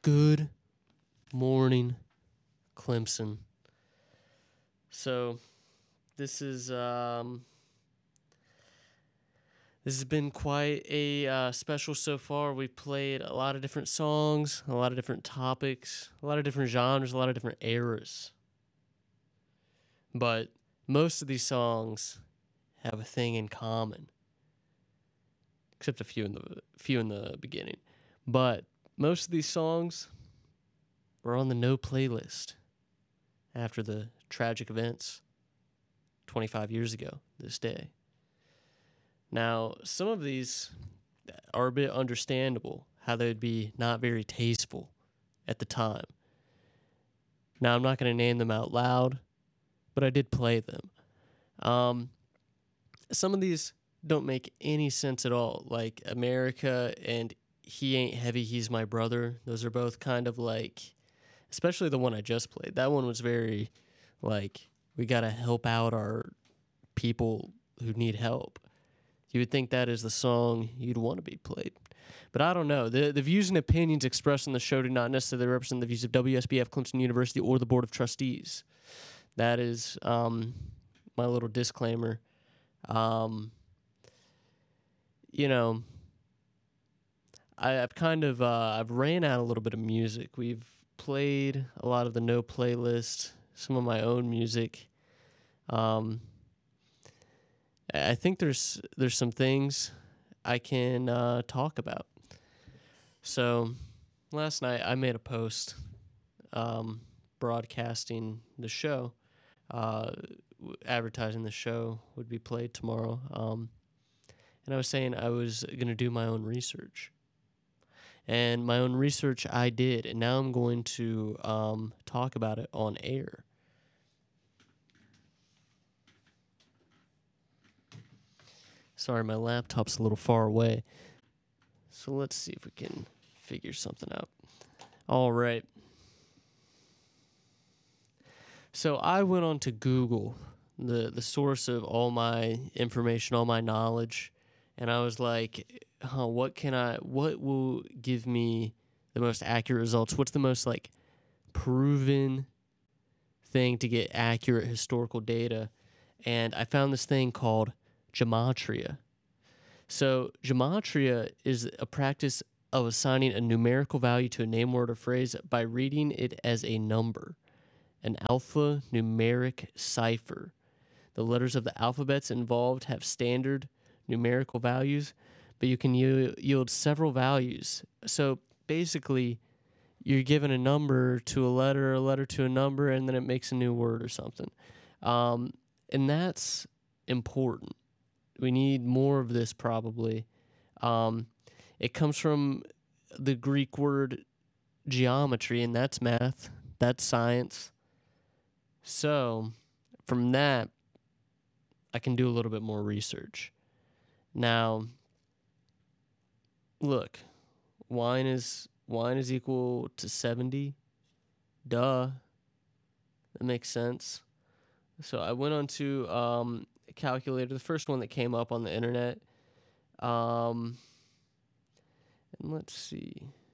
Good morning, Clemson. So this has been quite a special so far. We've played a lot of different songs, a lot of different topics, a lot of different genres, a lot of different eras. But most of these songs have a thing in common, except a few in the beginning. But most of these songs were on the no playlist after the tragic events 25 years ago this day. Now, some of these are a bit understandable, how they would be not very tasteful at the time. Now, I'm not going to name them out loud, but I did play them. Some of these don't make any sense at all, like America and He Ain't Heavy, He's My Brother. Those are both kind of like, especially the one I just played. That one was very like, we got to help out our people who need help. You would think that is the song you'd want to be played. But I don't know. The views and opinions expressed on the show do not necessarily represent the views of WSBF, Clemson University, or the Board of Trustees. That is my little disclaimer. I've I've ran out a little bit of music. We've played a lot of the no playlist, some of my own music. I think there's some things I can talk about. So last night I made a post broadcasting the show, advertising the show would be played tomorrow. And I was saying I was going to do my own research. And my own research I did, and now I'm going to talk about it on air. Sorry, my laptop's a little far away. So let's see if we can figure something out. All right. So I went on to Google, the source of all my information, all my knowledge, and I was like, what will give me the most accurate results? What's the most like proven thing to get accurate historical data? And I found this thing called gematria. So gematria is a practice of assigning a numerical value to a name, word, or phrase by reading it as a number, an alphanumeric cipher. The letters of the alphabets involved have standard numerical values, but you can yield several values. So basically, you're given a number to a letter to a number, and then it makes a new word or something. And that's important. We need more of this probably. It comes from the Greek word geometry, and that's math. That's science. So from that, I can do a little bit more research. Now, look, wine is equal to 70. Duh. That makes sense. So I went on to a calculator, the first one that came up on the internet. And let's see.